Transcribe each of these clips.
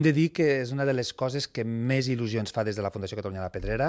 He de dir que és una de les coses que més il·lusió ens fa des de la Fundació Catalunya de la Pedrera.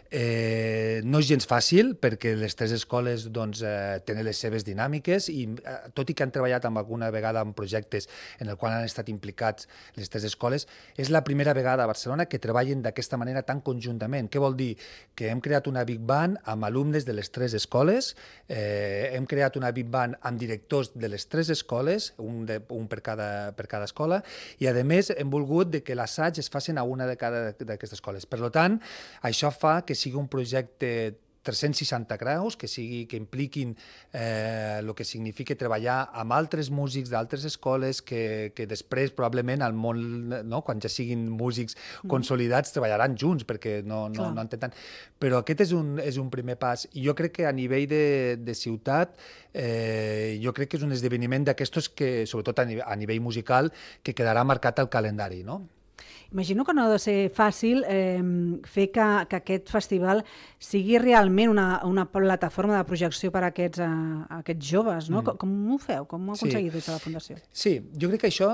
No és gens fàcil, perquè les tres escoles doncs, tenen les seves dinàmiques i tot i que han treballat alguna vegada en projectes en el qual han estat implicats les tres escoles, és la primera vegada a Barcelona que treballen d'aquesta manera tan conjuntament. Què vol dir? Que hem creat una Big Band amb alumnes de les tres escoles, hem creat una Big Band amb directors de les tres escoles, un per cada escola, i a més hem volgut de que l'assaig es facin a una de cada d'aquestes escoles. Per tant, això fa que sigui un projecte 360 graus, que impliquin el que significa treballar amb altres músics d'altres escoles que després probablement al món, no, quan ja siguin músics consolidats, treballaran junts, perquè no entenen. Però aquest és un primer pas. I jo crec que a nivell de ciutat, jo crec que és un esdeveniment d'aquestos que, sobretot a nivell musical, que quedarà marcat al calendari, no? Imagino que no ha de ser fàcil fer que aquest festival sigui realment una plataforma de projecció per a aquests joves, no? Com ho feu? Com ho aconseguiu des de la Fundació? Sí, jo crec que això...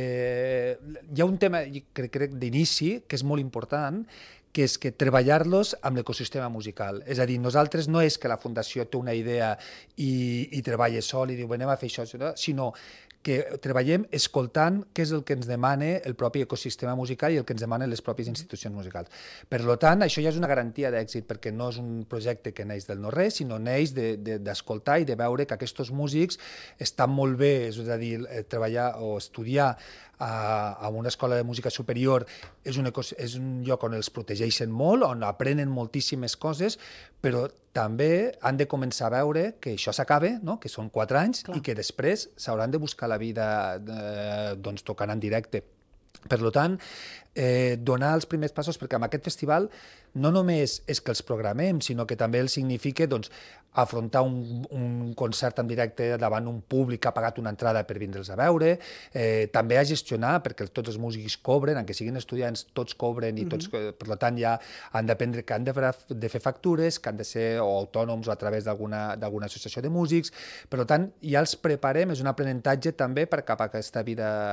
hi ha un tema, crec, d'inici, que és molt important, que és que treballar-los amb l'ecosistema musical. És a dir, nosaltres no és que la Fundació té una idea i treballa sol i diu, anem a fer això, sinó que treballem escoltant què és el que ens demana el propi ecosistema musical i el que ens demanen les pròpies institucions musicals. Per tant, això ja és una garantia d'èxit, perquè no és un projecte que neix del no-res, sinó neix d'escoltar i de veure que aquests músics estan molt bé, és a dir, treballar o estudiar a una escola de música superior és un lloc on els protegeixen molt, on aprenen moltíssimes coses, però també han de començar a veure que això s'acaba, no? Que són 4 anys, i que després s'hauran de buscar la vida doncs, tocant en directe. Per tant, donar els primers passos, perquè amb aquest festival no només és que els programem, sinó que també els significa doncs, afrontar un concert en directe davant un públic que ha pagat una entrada per vindre'ls a veure, també a gestionar, perquè tots els músics cobren, encara siguin estudiants, tots cobren, i tots, per tant, ja han d'aprendre que han de fer factures, que han de ser o autònoms o a través d'alguna associació de músics. Per tant, ja els preparem, és un aprenentatge també per cap a aquesta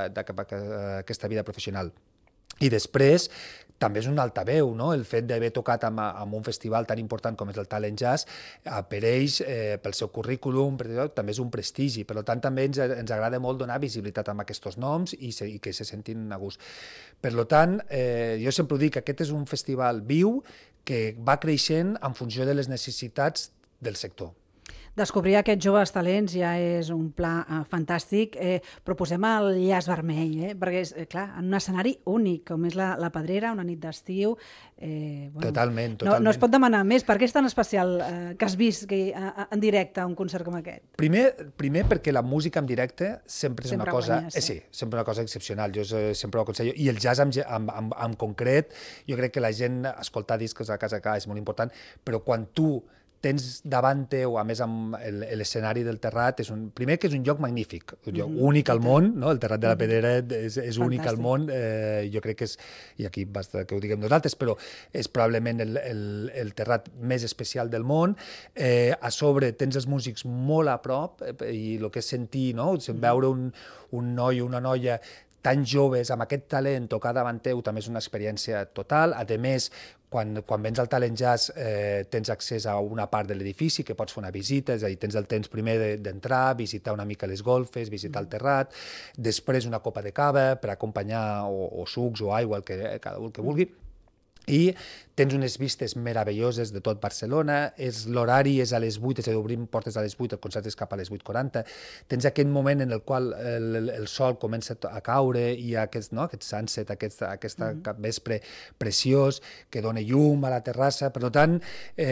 vida professional. I després, també és un altaveu, no? El fet d'haver tocat en un festival tan important com és el Talent Jazz, per ells, pel seu currículum, també és un prestigi. Per tant, també ens agrada molt donar visibilitat amb aquests noms i que se sentin a gust. Per tant, jo sempre dic que aquest és un festival viu que va creixent en funció de les necessitats del sector. Descobrir aquests joves talents ja és un pla fantàstic. Proposem el llaç vermell, perquè és, clar, en un escenari únic, com és la Pedrera, una nit d'estiu. Totalment. No es pot demanar més. Per què és tan especial que has vist en directe un concert com aquest? Primer perquè la música en directe sempre és una cosa... Sí, sempre una cosa excepcional. Jo sempre ho aconsello. I el jazz en concret, jo crec que la gent escoltar discos a casa és molt important, però quan tu tens davant teu, a més amb l'escenari del Terrat, primer que és un lloc magnífic, un lloc únic al món, no? El Terrat de la Pedrera és únic al món, jo crec que és, i aquí basta que ho diguem nosaltres, però és probablement el terrat més especial del món. A sobre tens els músics molt a prop, i el que és sentir, no? Veure un noi o una noia tan joves, amb aquest talent, tocar davant teu, també és una experiència total. A més, quan vens al Talent Jazz tens accés a una part de l'edifici que pots fer una visita, és a dir, tens el temps primer d'entrar, visitar una mica les golfes, visitar el terrat, després una copa de cava per acompanyar o sucs o aigua, cada un que vulgui. I tens unes vistes meravelloses de tot Barcelona, l'horari és a les 8, és a dir, obrim portes a les 8, el concert és cap a les 8:40, tens aquest moment en el qual el sol comença a caure i hi ha aquest sunset, aquest vespre preciós que dona llum a la terrassa. Per tant,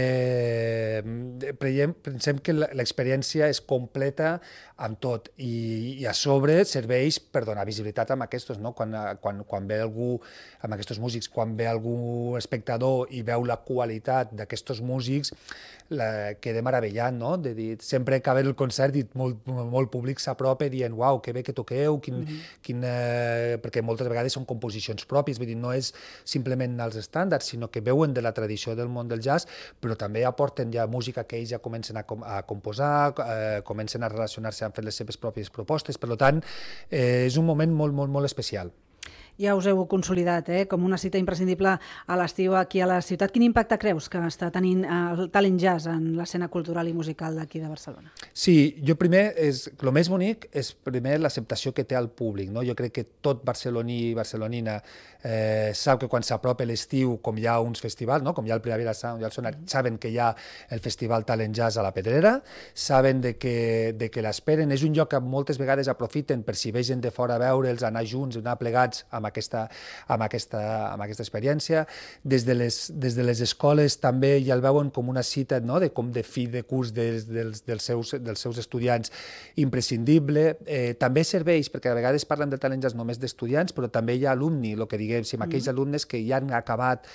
pensem que l'experiència és completa amb tot i a sobre serveix per donar visibilitat amb aquests, no? Quan ve algú, amb aquests músics, quan ve algú espectador i veu la qualitat d'aquests músics, queda meravellat, no? De dir, sempre acaba el concert i molt públic s'apropa dient uau, que bé que toqueu, perquè moltes vegades són composicions pròpies, vull dir, no és simplement els estàndards, sinó que veuen de la tradició del món del jazz, però també aporten ja música que ells ja comencen a composar, comencen a relacionar-se, han fet les seves pròpies propostes. Per tant, és un moment molt, molt, molt especial. Ja us heu consolidat com una cita imprescindible a l'estiu aquí a la ciutat. Quin impacte creus que està tenint el Talent Jazz en l'escena cultural i musical d'aquí de Barcelona? Sí, jo primer, el més bonic és primer l'acceptació que té el públic. No? Jo crec que tot barceloní i barcelonina sap que quan s'apropa l'estiu, com hi ha uns festivals, no? Com hi ha el Primavera Sound i el Sonar, saben que hi ha el Festival Talent Jazz a la Pedrera, saben de que l'esperen. És un lloc que moltes vegades aprofiten per si ve gent de fora a veure'ls, anar junts, anar plegats amb aquesta experiència. Des de les escoles també ja el veuen com una cita, no? Com de fi de curs dels seus estudiants imprescindible. També serveix, perquè a vegades parlen de talent jazz només d'estudiants, però també hi ha alumni, el que diguéssim, aquells alumnes que ja han acabat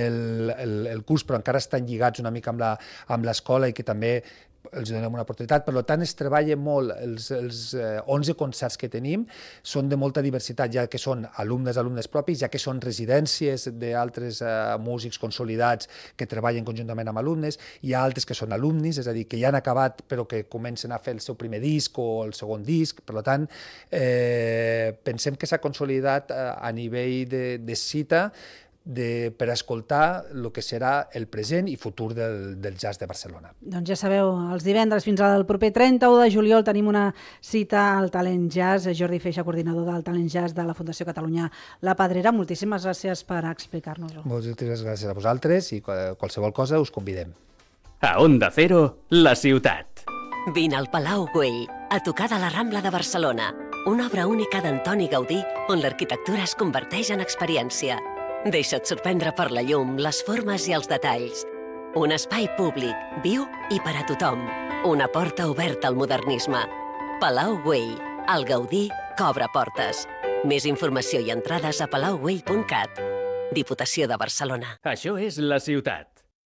el curs però encara estan lligats una mica amb l'escola i que també els donem una oportunitat. Per tant, es treballa molt. Els 11 concerts que tenim són de molta diversitat, ja que són alumnes propis, ja que són residències d'altres músics consolidats que treballen conjuntament amb alumnes. Hi ha altres que són alumnis, és a dir, que ja han acabat però que comencen a fer el seu primer disc o el segon disc. Per tant, pensem que s'ha consolidat a nivell de cita per escoltar el que serà el present i futur del jazz de Barcelona. Doncs ja sabeu, els divendres fins al proper 31 de juliol tenim una cita al Talent Jazz. Jordi Feixa, coordinador del Talent Jazz de la Fundació Catalunya La Pedrera. Moltíssimes gràcies per explicar-nos-ho. Moltíssimes gràcies a vosaltres i qualsevol cosa us convidem. A Onda Cero, la ciutat. Vine al Palau Güell, a tocar de la Rambla de Barcelona, una obra única d'Antoni Gaudí on l'arquitectura es converteix en experiència. Deixa't sorprendre per la llum, les formes i els detalls. Un espai públic, viu i per a tothom. Una porta oberta al modernisme. Palau Güell, el Gaudí que obre portes. Més informació i entrades a palaugüell.cat. Diputació de Barcelona. Això és la ciutat.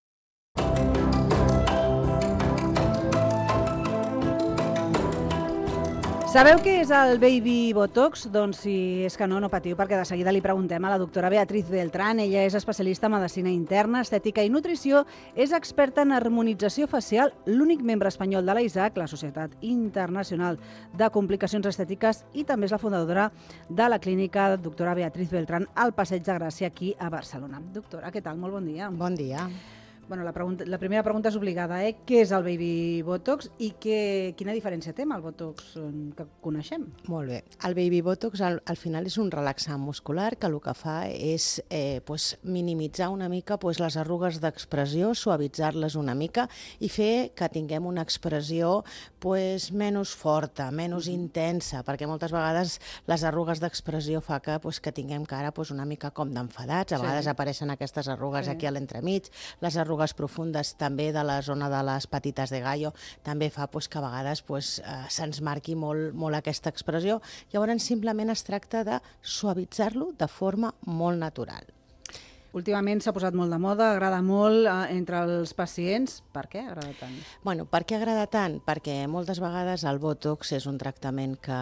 Sabeu què és el Baby Botox? Doncs si és que no patiu, perquè de seguida li preguntem a la doctora Beatriz Beltrán. Ella és especialista en medicina interna, estètica i nutrició, és experta en harmonització facial, l'únic membre espanyol de la ISAC, la Societat Internacional de Complicacions Estètiques, i també és la fundadora de la clínica doctora Beatriz Beltrán al Passeig de Gràcia, aquí a Barcelona. Doctora, què tal? Molt bon dia. Bon dia. Bueno, la primera pregunta és obligada, Què és el Baby Botox i quina diferència té amb el Botox que coneixem? Molt bé. El Baby Botox al final és un relaxant muscular que el que fa és minimitzar una mica les arrugues d'expressió, suavitzar-les una mica i fer que tinguem una expressió menys forta, menys intensa, perquè moltes vegades les arrugues d'expressió fa que tinguem cara una mica com d'enfadats. A vegades apareixen aquestes arrugues aquí a l'entremig, les arrugues profundes també de la zona de les patites de gallo, també fa que a vegades se'ns marqui molt aquesta expressió. Llavors simplement es tracta de suavitzar-lo de forma molt natural. Últimament s'ha posat molt de moda, agrada molt entre els pacients. Per què agrada tant? Bueno, per què agrada tant? Perquè moltes vegades el Botox és un tractament que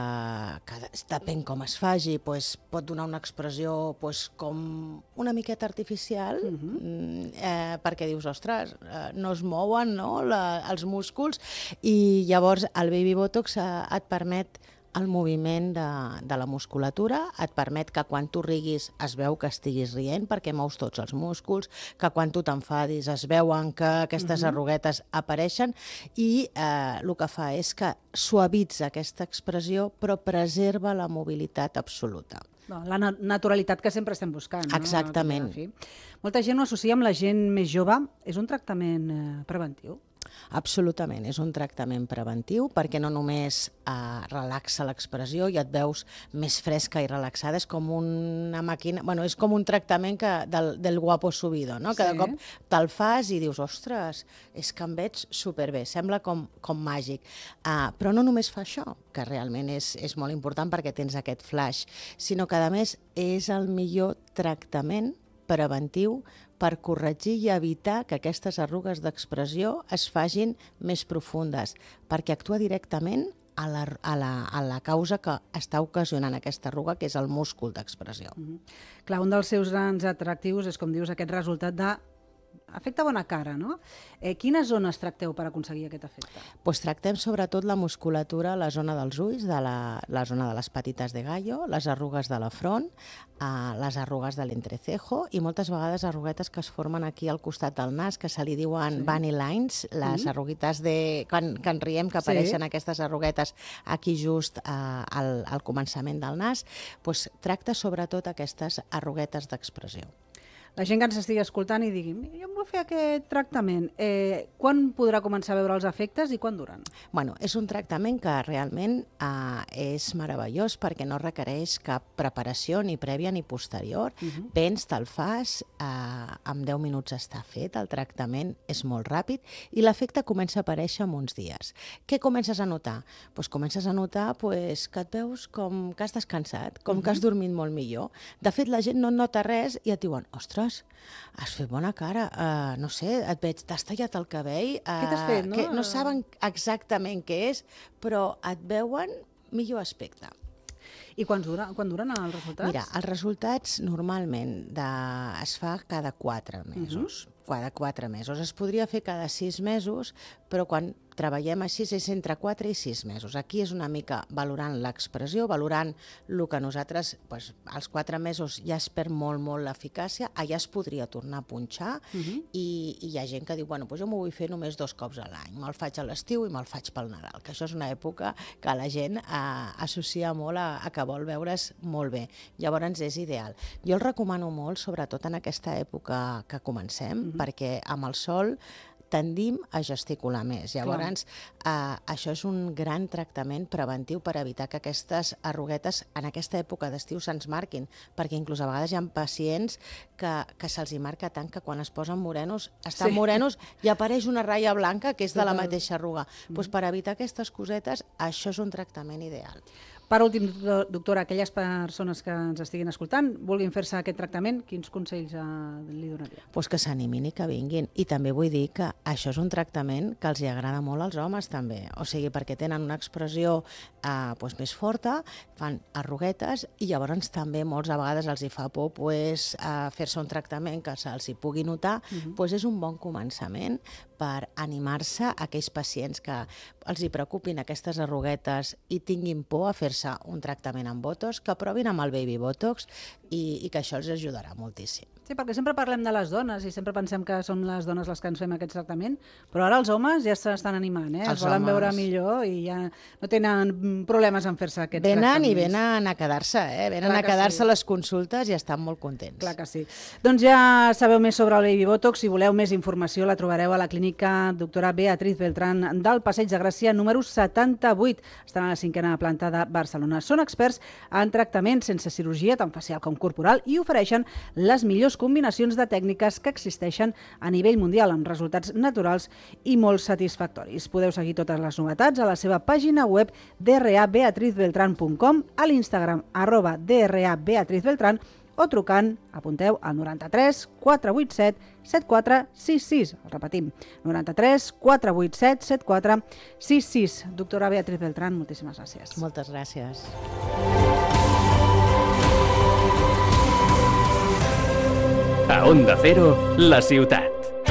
depèn com es faci, pot donar una expressió com una miqueta artificial, perquè dius, ostres, no es mouen els músculs, i llavors el Baby Botox et permet el moviment de la musculatura, et permet que quan tu riguis es veu que estiguis rient perquè mous tots els músculs, que quan tu t'enfadis es veuen que aquestes arruguetes apareixen, i el que fa és que suavitza aquesta expressió però preserva la mobilitat absoluta. La naturalitat que sempre estem buscant. Exactament. Molta gent ho associa amb la gent més jove. És un tractament preventiu? Absolutament, és un tractament preventiu perquè no només relaxa l'expressió i et veus més fresca i relaxada, és com una màquina, és com un tractament del guapo subido, no? Cada cop te'l fas i dius, ostres, és que em veig superbé, sembla com màgic. Però no només fa això, que realment és molt important perquè tens aquest flash, sinó que a més és el millor tractament preventiu per corregir i evitar que aquestes arrugues d'expressió es facin més profundes, perquè actua directament a la causa que està ocasionant aquesta arruga, que és el múscul d'expressió. Clar, un dels seus grans atractius és, com dius, aquest resultat de Efecte bona cara, no? Quines zones tracteu per aconseguir aquest efecte? Pues tractem sobretot la musculatura, la zona dels ulls, la zona de les patites de gallo, les arrugues de la front, les arrugues de l'entrecejo i moltes vegades arruguetes que es formen aquí al costat del nas, que se li diuen bunny lines, les arruguites que en riem, que apareixen aquestes arruguetes aquí just al començament del nas, pues tracta sobretot aquestes arruguetes d'expressió. La gent que ens estigui escoltant i digui jo em vull fer aquest tractament. Quan podrà començar a veure els efectes i quan duren? Bueno, és un tractament que realment és meravellós perquè no requereix cap preparació ni prèvia ni posterior. Vens, te'l fas, en 10 minuts està fet, el tractament és molt ràpid i l'efecte comença a aparèixer en uns dies. Què comences a notar? Pues comences a notar que et veus com que has descansat, com que has dormit molt millor. De fet, la gent no nota res i et diuen, ostres, has fet bona cara, no sé, et veig, t'has tallat el cabell, què t'has fet, no? Que no saben exactament què és, però et veuen millor aspecte. I quan duren els resultats? Mira, els resultats normalment es fa cada 4 mesos. Cada 4 mesos. Es podria fer cada 6 mesos, però quan treballem així és entre 4 i 6 mesos. Aquí és una mica valorant l'expressió, valorant el que nosaltres, als 4 mesos ja es perd molt l'eficàcia, allà es podria tornar a punxar i hi ha gent que diu, bueno, jo m'ho vull fer només 2 cops a l'any, me'l faig a l'estiu i me'l faig pel Nadal, que això és una època que la gent associa molt a que vol veure's molt bé. Llavors és ideal. Jo el recomano molt, sobretot en aquesta època que comencem, perquè amb el sol tendim a gesticular més. Llavors, això és un gran tractament preventiu per evitar que aquestes arruguetes en aquesta època d'estiu se'ns marquin, perquè inclús a vegades hi ha pacients que se'ls hi marca tant que quan es posen morenos, estan morenos i apareix una ratlla blanca que és de la mateixa arruga. Doncs per evitar aquestes cosetes, això és un tractament ideal. Per últim, doctora, aquelles persones que ens estiguin escoltant, vulguin fer-se aquest tractament, quins consells li donaria? Doncs que s'animin i que vinguin. I també vull dir que això és un tractament que els agrada molt als homes també. O sigui, perquè tenen una expressió més forta, fan arruguetes i llavors també molts a vegades els hi fa por fer-se un tractament que se'ls hi pugui notar. Doncs és un bon començament per animar-se a aquells pacients que els hi preocupin aquestes arruguetes i tinguin por a fer-se un tractament amb Botox, que provin amb el Baby Botox i que això els ajudarà moltíssim. Sí, perquè sempre parlem de les dones i sempre pensem que són les dones les que ens fem aquest tractament, però ara els homes ja s'estan animant, es volen veure millor i ja no tenen problemes en fer-se aquests tractaments. Venen a quedar-se, venen a quedar-se a les consultes i estan molt contents. Clar que sí. Doncs ja sabeu més sobre el Baby Botox, si voleu més informació la trobareu a la clínica doctora Beatriz Beltrán del Passeig de Gràcia número 78. Estan a la 5a planta de Barcelona. Són experts en tractaments sense cirurgia, tant facial com corporal, i ofereixen les millors combinacions de tècniques que existeixen a nivell mundial, amb resultats naturals i molt satisfactoris. Podeu seguir totes les novetats a la seva pàgina web drabeatrizbeltran.com, a l'Instagram @drabeatrizbeltran o trucant, apunteu, al 93 487 7466. El repetim, 93 487 7466. Doctora Beatriz Beltrán, moltíssimes gràcies. Moltes gràcies. A Onda Cero, la ciutat.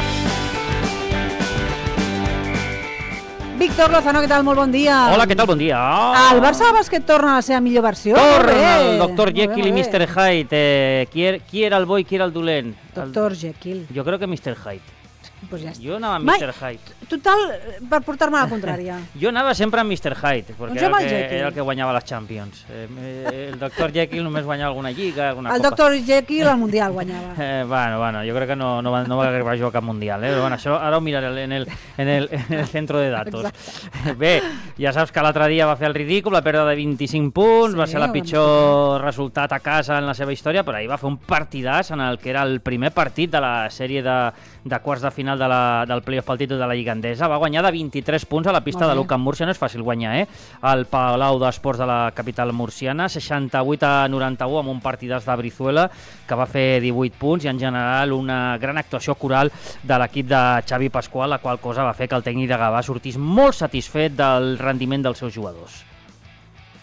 Víctor Lozano, què tal? Molt bon dia. Hola, què tal? Bon dia. El Barça de bàsquet torna a la seva millor versió. Torna el Dr. Jekyll i Mr. Hyde. Qui era el bo i qui era el dolent? Dr. Jekyll. Jo crec que Mr. Hyde. Pues ja està. Jo anava amb Mr. Hyde. Total, per portar-me a la contrària. Jo anava sempre amb Mr. Hyde, perquè Doncs era el que guanyava les Champions. El Dr. Jekyll només guanyava alguna lliga, alguna el copa. Dr. Jekyll al Mundial guanyava. Bueno, jo crec que no va arribar a jugar cap Mundial, però bueno, això ara ho miraré en el centro de datos. Exacte. Bé, ja saps que l'altre dia va fer el ridícul, la pèrdua de 25 punts, va ser la pitjor resultat a casa en la seva història, però ahir va fer un partidàs en el que era el primer partit de la sèrie de quarts de final del playoff pel títol de la Lliga Endesa. Va guanyar de 23 punts a la pista de l'UCAM Múrcia, no és fàcil guanyar, al Palau d'Esports de la capital murciana, 68-91 amb un partidàs de Brizuela, que va fer 18 punts, i en general una gran actuació coral de l'equip de Xavi Pasqual, la qual cosa va fer que el tècnic de Gavà sortís molt satisfet del rendiment dels seus jugadors.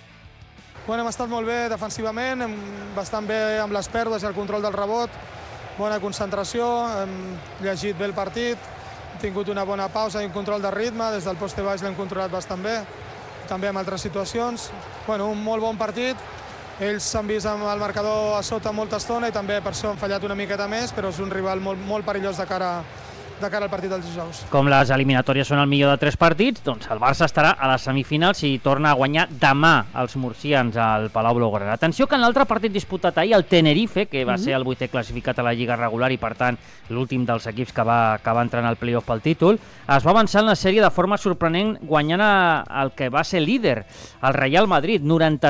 Bueno, hem estat molt bé defensivament, bastant bé amb les pèrdues i el control del rebot. bona concentració, hem llegit bé el partit, hem tingut una bona pausa i un control de ritme, des del poste baix l'hem controlat bastant bé, també en altres situacions. Bueno, un molt bon partit, ells s'han vist amb el marcador a sota molta estona i també per això han fallat una miqueta més, però és un rival molt perillós de cara al partit dels dijous. Com les eliminatòries són el millor de 3 partits, doncs el Barça estarà a les semifinals i torna a guanyar demà els murcians al Palau Blaugrana. Atenció que en l'altre partit disputat ahir, el Tenerife, que va ser el 8è classificat a la Lliga regular i per tant l'últim dels equips que va entrar en el play-off pel títol, es va avançar en la sèrie de forma sorprenent guanyant el que va ser líder, el Real Madrid,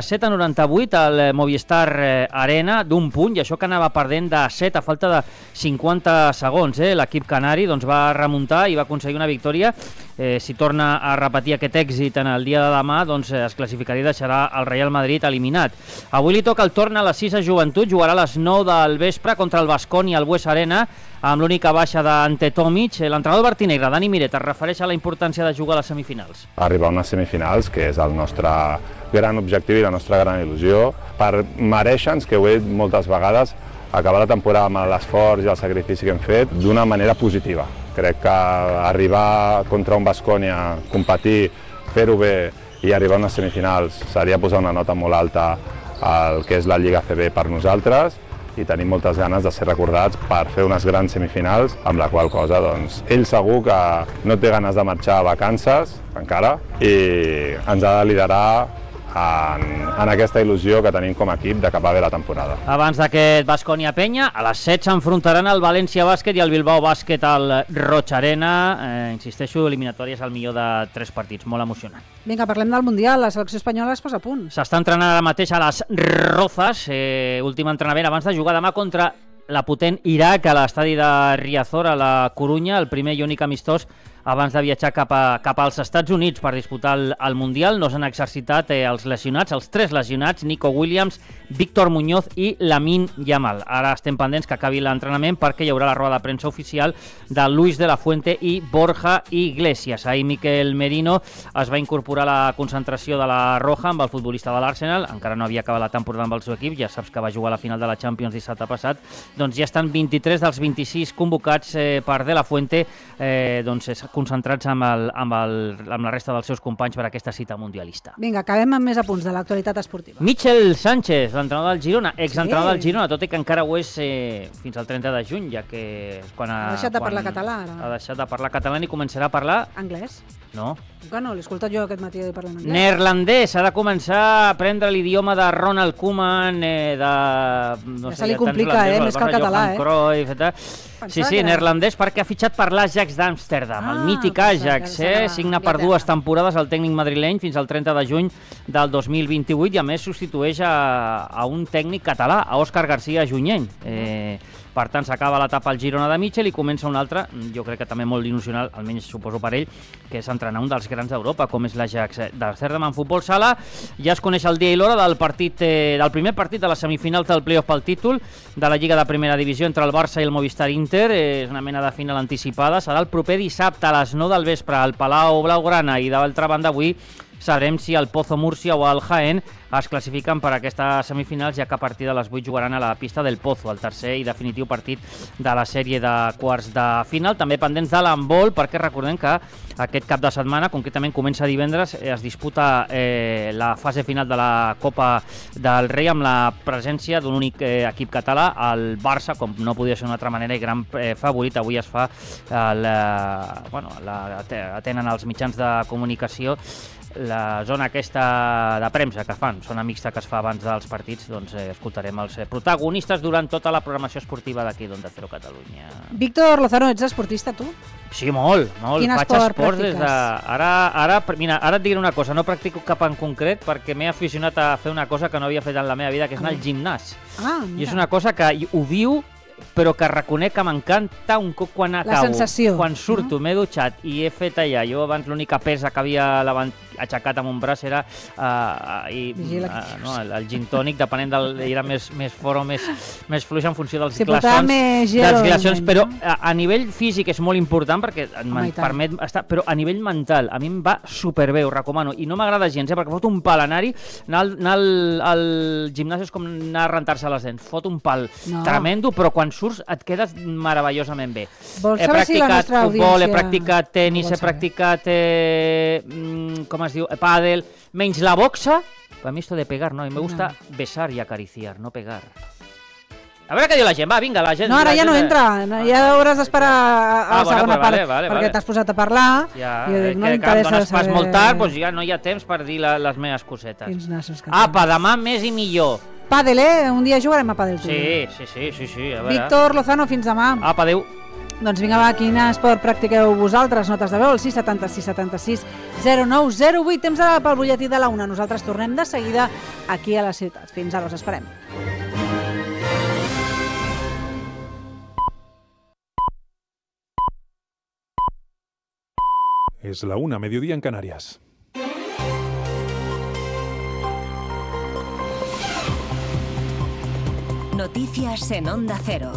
97-98 al Movistar Arena, d'un punt, i això que anava perdent de 7 a falta de 50 segons. L'equip canari va remuntar i va aconseguir una victòria. Si torna a repetir aquest èxit en el dia de demà, doncs es classificaria i deixarà el Real Madrid eliminat. Avui li toca el torn a les 6 a Joventut, jugarà a les 9 del vespre contra el Baskonia al Bues Arena, amb l'única baixa d'Ante Tomic. L'entrenador bertinegre, Dani Miret, es refereix a la importància de jugar a les semifinals. Arribar a unes semifinals, que és el nostre gran objectiu i la nostra gran il·lusió, per mereixer-nos, que ho he dit moltes vegades, acabar la temporada amb l'esforç i el sacrifici que hem fet d'una manera positiva. Crec que arribar contra un Baskonia, competir, fer-ho bé i arribar a unes semifinals seria posar una nota molt alta al que és la Lliga ACB per nosaltres i tenim moltes ganes de ser recordats per fer unes grans semifinals, amb la qual cosa doncs, ell segur que no té ganes de marxar a vacances encara i ens ha de liderar en aquesta il·lusió que tenim com a equip d'acabar bé la temporada. Abans d'aquest Baskonia-Penya, a les 7 s'enfrontaran el València Bàsquet i el Bilbao Bàsquet al Roig Arena. Insisteixo, eliminatòries al millor de 3 partits, molt emocionant. Vinga, parlem del Mundial, la selecció espanyola es posa a punt. S'està entrenant ara mateix a les Rozas, últim entrenament abans de jugar demà contra la potent Iraq a l'estadi de Riazor a la Corunya, el primer i únic amistós abans de viatjar cap als Estats Units per disputar el Mundial. No s'han exercitat els lesionats, els 3 lesionats, Nico Williams, Víctor Muñoz i Lamine Yamal. Ara estem pendents que acabi l'entrenament perquè hi haurà la roda de premsa oficial de Luis de la Fuente i Borja Iglesias. Ahir Miquel Merino es va incorporar a la concentració de la Roja amb el futbolista de l'Arsenal, encara no havia acabat la temporada amb el seu equip, ja saps que va jugar a la final de la Champions dissabte passat, doncs ja estan 23 dels 26 convocats per de la Fuente, concentrats amb la resta dels seus companys per aquesta cita mundialista. Vinga, acabem amb més apunts de l'actualitat esportiva. Michel Sánchez, l'entrenador del Girona, exentrenador del Girona, tot i que encara ho és fins al 30 de juny, ja que ha deixat de parlar català ara. Ha deixat de parlar català i començarà a parlar... Anglès? No. Que no, l'he escoltat jo aquest matí parlant anglès. Neerlandès, ha de començar a aprendre l'idioma de Ronald Koeman, ja se li complica, més que el català, Cruyff, Sí, neerlandès perquè ha fitxat per l'Ajax d'Amsterdam, el mític Ajax, signa per 2 temporades el tècnic madrileny fins al 30 de juny del 2028 i a més substitueix a un tècnic català, a Òscar García Junyent. Per tant, s'acaba l'etapa al Girona de Michel i comença una altra, jo crec que també molt il·lusional, almenys suposo per ell, que és entrenar un dels grans d'Europa, com és l'Ajax d'Amsterdam en futbol sala. Ja es coneix el dia i l'hora del primer partit de les semifinals del play-off pel títol de la Lliga de Primera Divisió entre el Barça i el Movistar Inter. És una mena de final anticipada. Serà el proper dissabte a les 9 del vespre al Palau Blaugrana i d'altra banda avui sabrem si el Pozo Múrcia o el Jaén es classifiquen per aquestes semifinals, ja que a partir de les 8 jugaran a la pista del Pozo, el tercer i definitiu partit de la sèrie de quarts de final. També pendents de l'handbol, perquè recordem que aquest cap de setmana, concretament comença divendres, es disputa la fase final de la Copa del Rei amb la presència d'un únic equip català, el Barça, com no podia ser d'una altra manera, i gran favorit. Avui es fa, atenen els mitjans de comunicació la zona aquesta de premsa que fan, zona mixta que es fa abans dels partits, doncs escoltarem els protagonistes durant tota la programació esportiva d'aquí d'Onda Cero Catalunya. Víctor Lozano, ets esportista, tu? Sí, molt. Quin Faig esport esports practiques? des de... Mira, ara et diré una cosa, no practico cap en concret perquè m'he aficionat a fer una cosa que no havia fet en la meva vida, que és anar al gimnàs. I és una cosa que ho viu, però que reconec que m'encanta un cop quan acabo. La sensació. Quan surto, m'he dutxat i he fet allà. Jo abans l'única pesa que havia aixecat amb un braç era el gin tònic, depenent era més fort o més fluix en funció dels glaçons, però a nivell físic és molt important perquè em permet estar, però a nivell mental a mi em va superbé, ho recomano, i no m'agrada gens, perquè fot un pal anar-hi, anar al gimnàs és com anar a rentar-se les dents, fot un pal tremendo, però quan surts et quedes meravellosament bé. He practicat futbol, he practicat tenis, he practicat com es diu, pàdel, menys la boxa. A mi esto de pegar, no, a mi me gusta besar y acariciar, no pegar. A veure què diu la gent, va, vinga, la gent... No, ara ja no entra, ja hauràs d'esperar a la segona part, perquè t'has posat a parlar, i jo dic, no m'interessa saber... Pas molt tard, doncs ja no hi ha temps per dir les meves cosetes. Quins nassos que Apa, demà més i millor. Pàdel, un dia jugarem a pàdel. Sí, a veure. Víctor Lozano, fins demà. Apa, adéu. Doncs vinga, va, quin esport practiqueu vosaltres? Notes de veu, el 676 76 0908. Temps ara pel butlletí de la 1. Nosaltres tornem de seguida aquí a la ciutat. Fins ara, us esperem. Es la 1, mediodía en Canarias. Noticias en Onda Cero.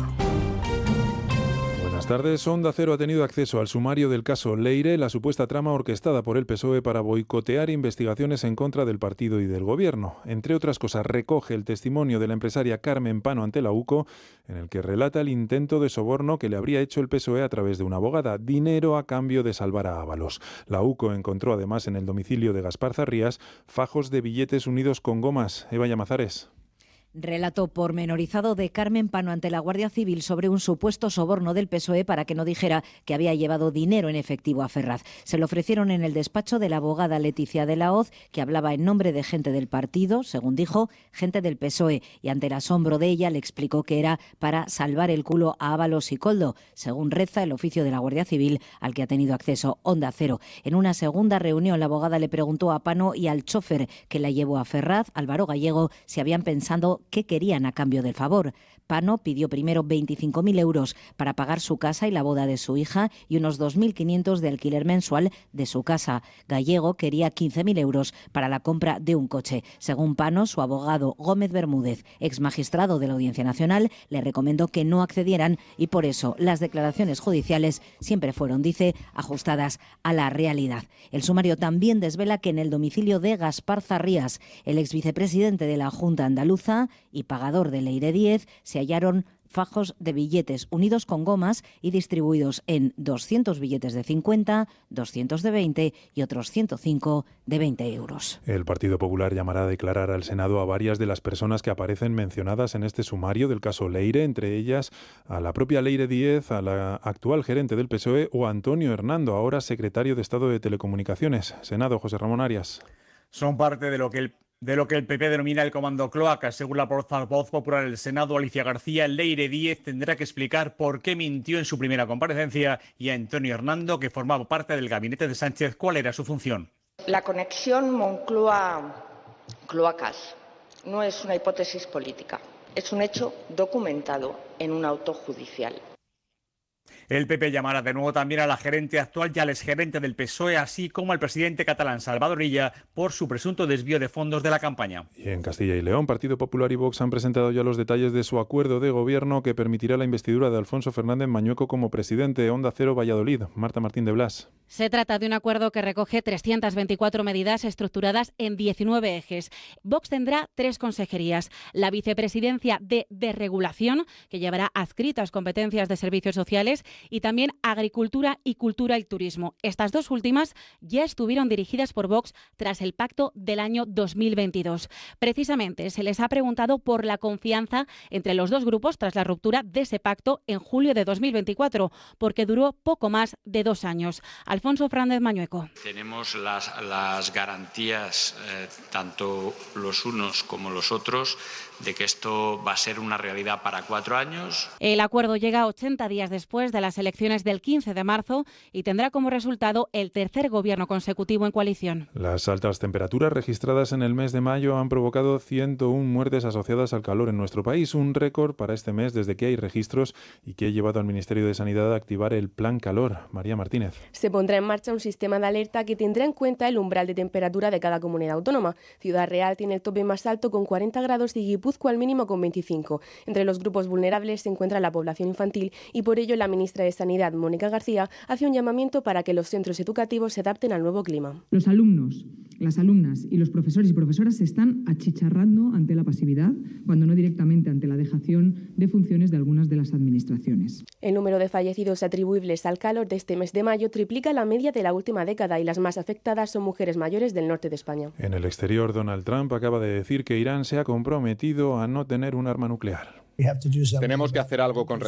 Buenas tardes. Onda Cero ha tenido acceso al sumario del caso Leire, la supuesta trama orquestada por el PSOE para boicotear investigaciones en contra del partido y del gobierno. Entre otras cosas, recoge el testimonio de la empresaria Carmen Pano ante la UCO, en el que relata el intento de soborno que le habría hecho el PSOE a través de una abogada, dinero a cambio de salvar a Ábalos. La UCO encontró además en el domicilio de Gaspar Zarrías fajos de billetes unidos con gomas. Eva Llamazares. Relato pormenorizado de Carmen Pano ante la Guardia Civil sobre un supuesto soborno del PSOE para que no dijera que había llevado dinero en efectivo a Ferraz. Se lo ofrecieron en el despacho de la abogada Leticia de la Hoz, que hablaba en nombre de gente del partido, según dijo, gente del PSOE, y ante el asombro de ella le explicó que era para salvar el culo a Ábalos y Koldo, según reza el oficio de la Guardia Civil al que ha tenido acceso Onda Cero. En una segunda reunión, la abogada le preguntó a Pano y al chofer que la llevó a Ferraz, Álvaro Gallego, si habían pensado qué querían a cambio del favor. Pano pidió primero 25.000 euros para pagar su casa y la boda de su hija y unos 2.500 de alquiler mensual de su casa. Gallego quería 15.000 euros para la compra de un coche. Según Pano, su abogado Gómez Bermúdez, ex magistrado de la Audiencia Nacional, le recomendó que no accedieran y por eso las declaraciones judiciales siempre fueron, dice, ajustadas a la realidad. El sumario también desvela que en el domicilio de Gaspar Zarrías, el ex vicepresidente de la Junta Andaluza y pagador de Leire 10, se hallaron fajos de billetes unidos con gomas y distribuidos en 200 billetes de 50, 200 de 20 y otros 105 de 20 euros. El Partido Popular llamará a declarar al Senado a varias de las personas que aparecen mencionadas en este sumario del caso Leire, entre ellas a la propia Leire 10, a la actual gerente del PSOE o a Antonio Hernando, ahora secretario de Estado de Telecomunicaciones. Senado, José Ramón Arias. Son parte de lo que el PP denomina el comando cloaca. Según la portavoz popular del Senado, Alicia García, Leire 10 tendrá que explicar por qué mintió en su primera comparecencia, y a Antonio Hernando, que formaba parte del gabinete de Sánchez, cuál era su función. La conexión Moncloa-Cloacas no es una hipótesis política, es un hecho documentado en un auto judicial. El PP llamará de nuevo también a la gerente actual y al exgerente del PSOE, así como al presidente catalán Salvador Illa, por su presunto desvío de fondos de la campaña. Y en Castilla y León, Partido Popular y Vox han presentado ya los detalles de su acuerdo de gobierno que permitirá la investidura de Alfonso Fernández Mañueco como presidente de Onda Cero Valladolid. Marta Martín de Blas. Se trata de un acuerdo que recoge 324 medidas estructuradas en 19 ejes. Vox tendrá 3 consejerías. La vicepresidencia de Desregulación, que llevará adscritas competencias de servicios sociales, y también Agricultura y Cultura y Turismo. Estas 2 últimas ya estuvieron dirigidas por Vox tras el pacto del año 2022. Precisamente se les ha preguntado por la confianza entre los 2 grupos tras la ruptura de ese pacto en julio de 2024, porque duró poco más de 2 años. Alfonso Fernández Mañueco. Tenemos las garantías, tanto los unos como los otros, de que esto va a ser una realidad para 4 años. El acuerdo llega 80 días después de las elecciones del 15 de marzo y tendrá como resultado el tercer gobierno consecutivo en coalición. Las altas temperaturas registradas en el mes de mayo han provocado 101 muertes asociadas al calor en nuestro país, un récord para este mes desde que hay registros y que ha llevado al Ministerio de Sanidad a activar el Plan Calor. María Martínez. Se pondrá en marcha un sistema de alerta que tendrá en cuenta el umbral de temperatura de cada comunidad autónoma. Ciudad Real tiene el tope más alto con 40 grados y Guipúzcoa al mínimo con 25. Entre los grupos vulnerables se encuentra la población infantil y por ello la ministra de Sanidad, Mónica García, hace un llamamiento para que los centros educativos se adapten al nuevo clima. Los alumnos, las alumnas y los profesores y profesoras se están achicharrando ante la pasividad, cuando no directamente ante la dejación de funciones de algunas de las administraciones. El número de fallecidos atribuibles al calor de este mes de mayo triplica la media de la última década y las más afectadas son mujeres mayores del norte de España. En el exterior, Donald Trump acaba de decir que Irán se ha comprometido a no tener un arma nuclear. Tenemos que hacer algo con